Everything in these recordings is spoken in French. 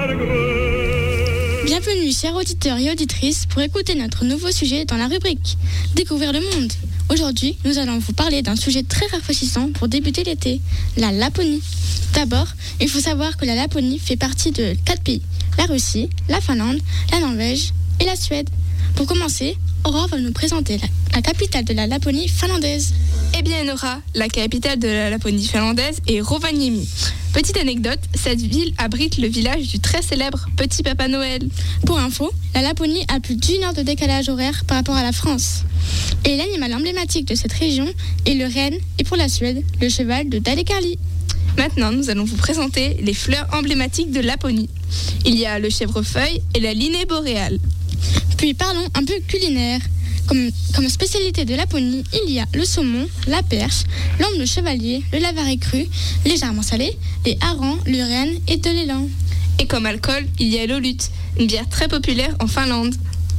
Bienvenue chers auditeurs et auditrices pour écouter notre nouveau sujet dans la rubrique Découvrir le monde. Aujourd'hui, nous allons vous parler d'un sujet très rafraîchissant pour débuter l'été, la Laponie. D'abord, il faut savoir que la Laponie fait partie de 4 pays, la Russie, la Finlande, la Norvège et la Suède. Pour commencer, Aurore va nous présenter la capitale de la Laponie finlandaise. Eh bien Nora, la capitale de la Laponie finlandaise est Rovaniemi. Petite anecdote, cette ville abrite le village du très célèbre Petit Papa Noël. Pour info, la Laponie a plus d'1 heure de décalage horaire par rapport à la France. Et l'animal emblématique de cette région est le renne et pour la Suède, le cheval de Dalekarli. Maintenant, nous allons vous présenter les fleurs emblématiques de Laponie. Il y a le chèvrefeuille et la linée boréale. Puis parlons un peu culinaire. Comme spécialité de Laponie, il y a le saumon, la perche, l'amble de chevalier, le lavaret cru, légèrement salé, les harengs, le renne et de l'élan. Et comme alcool, il y a l'Olut, une bière très populaire en Finlande.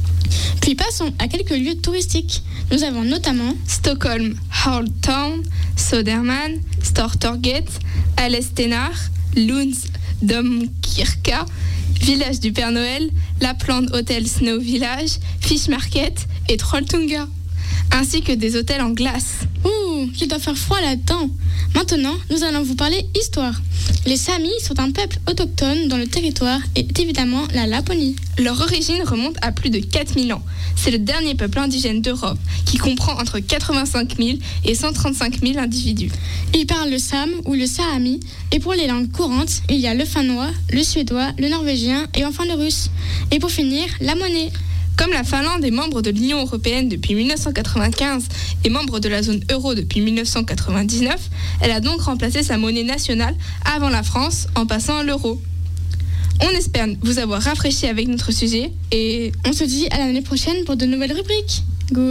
Puis passons à quelques lieux touristiques. Nous avons notamment Stockholm, Old Town, Söderman, Stortorget, Alestenar, Lunds, Domkirka, Village du Père Noël, Lapland Hotel Snow Village, Fish Market et Trolltunga, ainsi que des hôtels en glace. Ouh, il doit faire froid là-dedans. Maintenant, nous allons vous parler histoire. Les Samis sont un peuple autochtone dont le territoire est évidemment la Laponie. Leur origine remonte à plus de 4000 ans. C'est le dernier peuple indigène d'Europe, qui comprend entre 85 000 et 135 000 individus. Ils parlent le sam ou le saami, et pour les langues courantes, il y a le finnois, le suédois, le norvégien et enfin le russe. Et pour finir, la monnaie. Comme la Finlande est membre de l'Union européenne depuis 1995 et membre de la zone euro depuis 1999, elle a donc remplacé sa monnaie nationale avant la France en passant à l'euro. On espère vous avoir rafraîchi avec notre sujet et on se dit à l'année prochaine pour de nouvelles rubriques.